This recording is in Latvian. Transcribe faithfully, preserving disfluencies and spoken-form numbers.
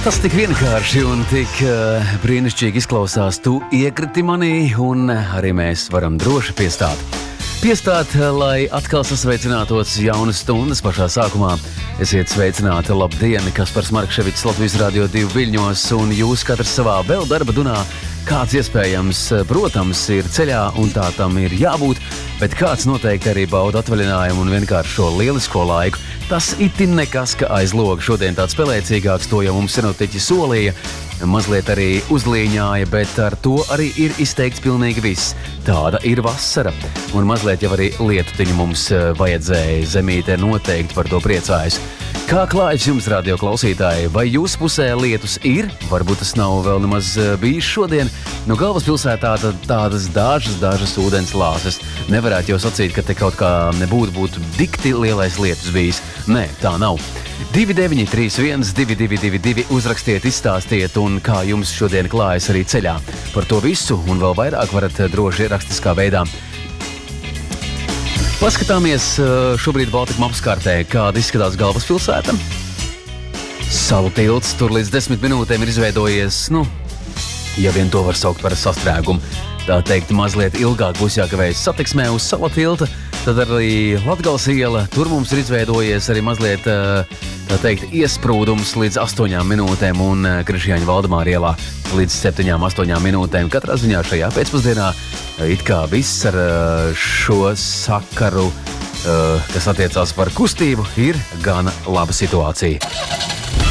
Tas tik vienkārši un tik uh, brīnišķīgi izklausās. Tu iekriti manī un arī mēs varam droši piestāt. Piestāt, lai atkal sasveicinātos jaunas stundas pašā sākumā. Esiet sveicināti, labdien, Kaspars Markševics, Latvijas Radio divi Viļņos un jūs katrs savā vēl darba dunā. Kāds iespējams, protams, ir ceļā un tā tam ir jābūt, bet kāds noteikti arī bauda atvaļinājumu un vienkārši šo lielisko laiku. Tas itin nekas, ka aiz loga šodien tāds spēlēcīgāks, to jau mums senotiķi solīja, mazliet arī uzlīņāja, bet ar to arī ir izteikts pilnīgi viss. Tāda ir vasara, un mazliet jau arī lietutiņu mums vajadzēja, zemītē noteikti par to priecājas. Kā klājas jums, radio klausītāji? Vai jūsu pusē lietus ir? Varbūt tas nav vēl nemaz bijis šodien. Nu, galvaspilsētā tādas dažas, dažas ūdens lāses. Nevarētu jau sacīt, ka te kaut kā nebūtu būtu dikti lielais lietus bijis. Nē, tā nav. divi deviņi trīs viens divi divi divi divi uzrakstiet, izstāstiet un kā jums šodien klājas arī ceļā. Par to visu un vēl vairāk varat droši rakstiskā veidā. Paskatāmies šobrīd Baltika mapas kartē, kāda izskatās galvaspilsēta. Salu tilts tur līdz desmit minūtēm ir izveidojies, nu, ja vien to var saukt par sastrēgumu. Tā teikt, mazliet ilgāk būs jākavējas satiksmē uz Sala tilta, tad arī Latgales iela, tur mums ir izveidojies arī mazliet, tā teikt, iesprūdums līdz astoņām minūtēm un Krišjāņa Valdemāra ielā līdz septiņām, astoņām minūtēm. Katrā ziņā šajā pēcpusdienā it kā viss ar šo sakaru, kas attiecās par kustību, ir gana laba situācija.